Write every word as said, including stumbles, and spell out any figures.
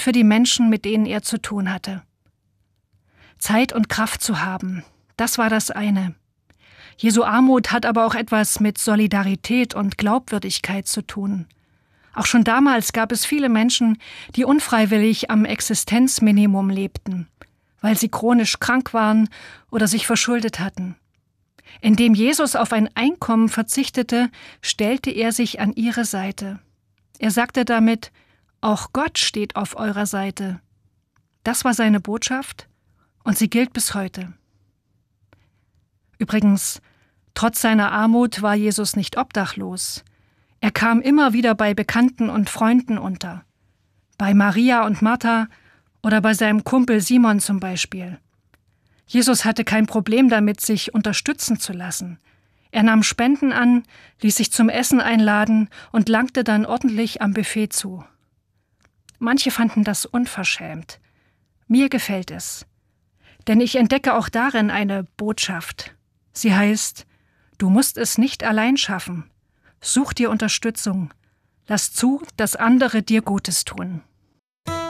und für die Menschen, mit denen er zu tun hatte. Zeit und Kraft zu haben, das war das eine. Jesu Armut hat aber auch etwas mit Solidarität und Glaubwürdigkeit zu tun. Auch schon damals gab es viele Menschen, die unfreiwillig am Existenzminimum lebten, weil sie chronisch krank waren oder sich verschuldet hatten. Indem Jesus auf ein Einkommen verzichtete, stellte er sich an ihre Seite. Er sagte damit, auch Gott steht auf eurer Seite. Das war seine Botschaft und sie gilt bis heute. Übrigens, trotz seiner Armut war Jesus nicht obdachlos. Er kam immer wieder bei Bekannten und Freunden unter. Bei Maria und Martha oder bei seinem Kumpel Simon zum Beispiel. Jesus hatte kein Problem damit, sich unterstützen zu lassen. Er nahm Spenden an, ließ sich zum Essen einladen und langte dann ordentlich am Buffet zu. Manche fanden das unverschämt. Mir gefällt es. Denn ich entdecke auch darin eine Botschaft. Sie heißt, du musst es nicht allein schaffen. Such dir Unterstützung. Lass zu, dass andere dir Gutes tun.